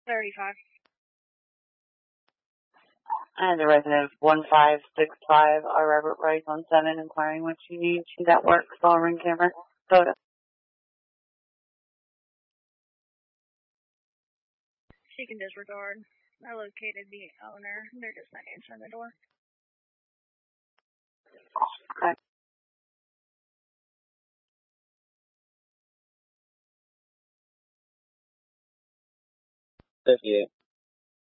35. And the resident of 1565 R. Robert Bryce on 7 inquiring what you need. She's at work, saw ring camera, photo. She can disregard. I located the owner. They're just not answering the door. Okay. $58.